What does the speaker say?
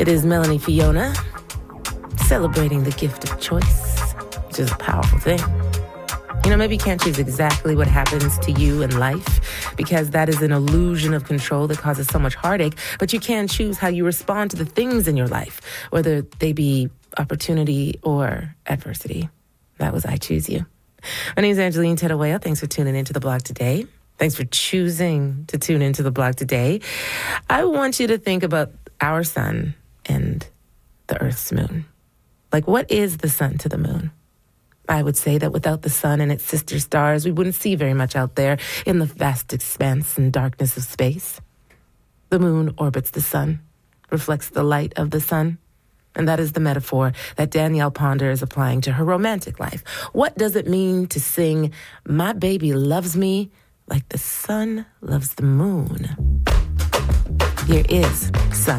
It is Melanie Fiona celebrating the gift of choice, which is a powerful thing. Maybe you can't choose exactly what happens to you in life because that is an illusion of control that causes so much heartache, but you can choose how you respond to the things in your life, whether they be opportunity or adversity. That was I Choose You. My name is Angeline Tedawaya. Thanks for tuning into The Block today. Thanks for choosing to tune into The Block today. I want you to think about our sun and the Earth's moon. Like, what is the sun to the moon? I would say that without the sun and its sister stars, we wouldn't see very much out there in the vast expanse and darkness of space. The moon orbits the sun, reflects the light of the sun, and that is the metaphor that Danielle Ponder is applying to her romantic life. What does it mean to sing, "My baby loves me like the sun loves the moon"? Here is Sun.